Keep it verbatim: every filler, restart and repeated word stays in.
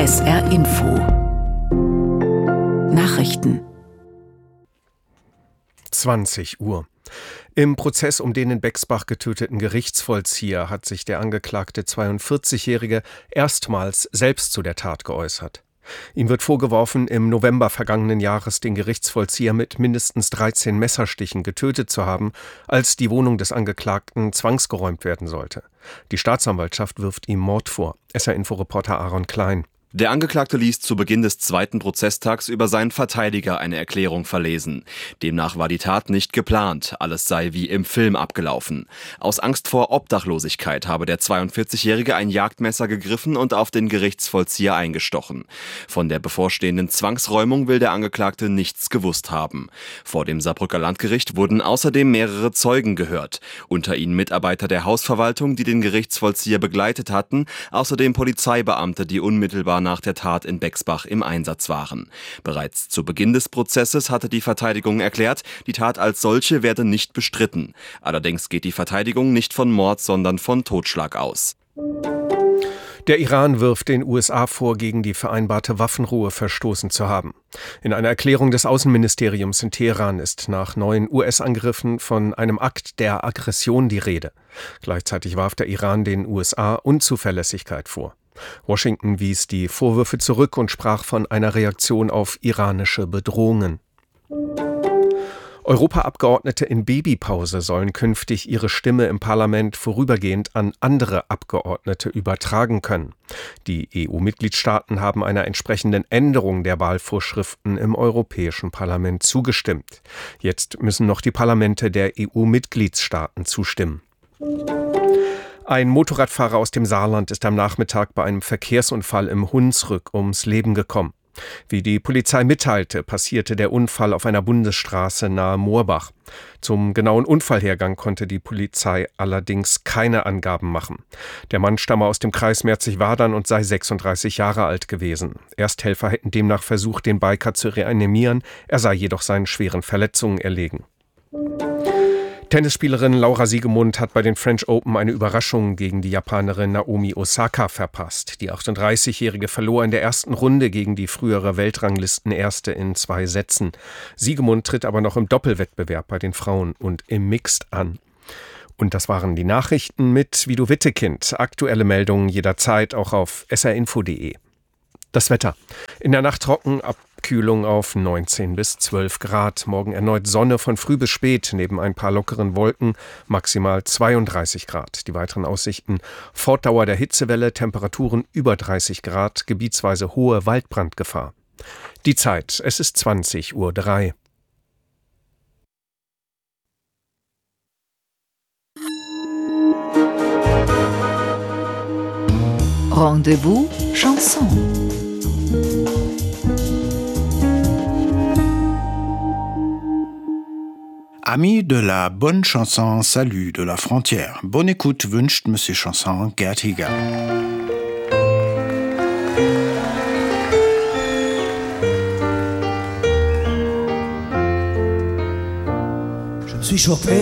S R Info Nachrichten zwanzig Uhr. Im Prozess um den in Bexbach getöteten Gerichtsvollzieher hat sich der angeklagte zweiundvierzigjährige erstmals selbst zu der Tat geäußert. Ihm wird vorgeworfen, im November vergangenen Jahres den Gerichtsvollzieher mit mindestens dreizehn Messerstichen getötet zu haben, als die Wohnung des Angeklagten zwangsgeräumt werden sollte. Die Staatsanwaltschaft wirft ihm Mord vor. S R-Info-Reporter Aaron Klein. Der Angeklagte ließ zu Beginn des zweiten Prozesstags über seinen Verteidiger eine Erklärung verlesen. Demnach war die Tat nicht geplant, alles sei wie im Film abgelaufen. Aus Angst vor Obdachlosigkeit habe der zweiundvierzigjährige ein Jagdmesser gegriffen und auf den Gerichtsvollzieher eingestochen. Von der bevorstehenden Zwangsräumung will der Angeklagte nichts gewusst haben. Vor dem Saarbrücker Landgericht wurden außerdem mehrere Zeugen gehört. Unter ihnen Mitarbeiter der Hausverwaltung, die den Gerichtsvollzieher begleitet hatten, außerdem Polizeibeamte, die unmittelbar nach der Tat in Bexbach im Einsatz waren. Bereits zu Beginn des Prozesses hatte die Verteidigung erklärt, die Tat als solche werde nicht bestritten. Allerdings geht die Verteidigung nicht von Mord, sondern von Totschlag aus. Der Iran wirft den U S A vor, gegen die vereinbarte Waffenruhe verstoßen zu haben. In einer Erklärung des Außenministeriums in Teheran ist nach neuen U S-Angriffen von einem Akt der Aggression die Rede. Gleichzeitig warf der Iran den U S A Unzuverlässigkeit vor. Washington wies die Vorwürfe zurück und sprach von einer Reaktion auf iranische Bedrohungen. Europaabgeordnete in Babypause sollen künftig ihre Stimme im Parlament vorübergehend an andere Abgeordnete übertragen können. Die E U-Mitgliedstaaten haben einer entsprechenden Änderung der Wahlvorschriften im Europäischen Parlament zugestimmt. Jetzt müssen noch die Parlamente der E U-Mitgliedstaaten zustimmen. Ein Motorradfahrer aus dem Saarland ist am Nachmittag bei einem Verkehrsunfall im Hunsrück ums Leben gekommen. Wie die Polizei mitteilte, passierte der Unfall auf einer Bundesstraße nahe Moorbach. Zum genauen Unfallhergang konnte die Polizei allerdings keine Angaben machen. Der Mann stamme aus dem Kreis Merzig-Wadern und sei sechsunddreißig Jahre alt gewesen. Ersthelfer hätten demnach versucht, den Biker zu reanimieren, er sei jedoch seinen schweren Verletzungen erlegen. Tennisspielerin Laura Siegemund hat bei den French Open eine Überraschung gegen die Japanerin Naomi Osaka verpasst. Die achtunddreißigjährige verlor in der ersten Runde gegen die frühere Weltranglistenerste in zwei Sätzen. Siegemund tritt aber noch im Doppelwettbewerb bei den Frauen und im Mixed an. Und das waren die Nachrichten mit Vido Wittekind. Aktuelle Meldungen jederzeit auch auf s r info punkt d e. Das Wetter. In der Nacht trocken, Abkühlung auf neunzehn bis zwölf Grad. Morgen erneut Sonne von früh bis spät, neben ein paar lockeren Wolken, maximal zweiunddreißig Grad. Die weiteren Aussichten: Fortdauer der Hitzewelle, Temperaturen über dreißig Grad, gebietsweise hohe Waldbrandgefahr. Die Zeit, es ist zwanzig Uhr drei. Rendez-vous Chanson. Amis de la bonne chanson, salut de la frontière. Bonne écoute wünscht Monsieur Chanson Gerd Hieger. Je me suis chopé